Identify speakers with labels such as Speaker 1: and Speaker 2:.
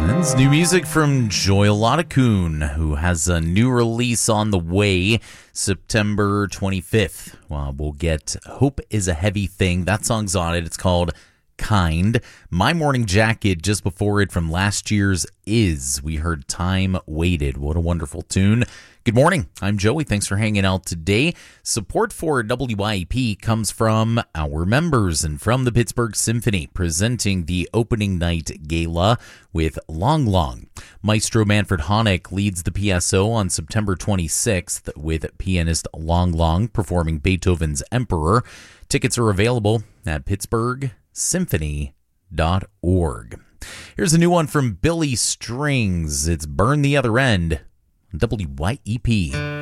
Speaker 1: It's new music from Joy Olatakun, who has a new release on the way, September 25th. We'll get Hope is a Heavy Thing. That song's on it. It's called Kind. My Morning Jacket just before it from last year's Is. We heard Time Waited. What a wonderful tune. Good morning. I'm Joey. Thanks for hanging out today. Support for WYEP comes from our members and from the Pittsburgh Symphony, presenting the opening night gala with Long Long. Maestro Manfred Honeck leads the PSO on September 26th with pianist Long Long performing Beethoven's Emperor. Tickets are available at pittsburghsymphony.org. Here's a new one from Billy Strings. It's Burn the Other End. WYEP.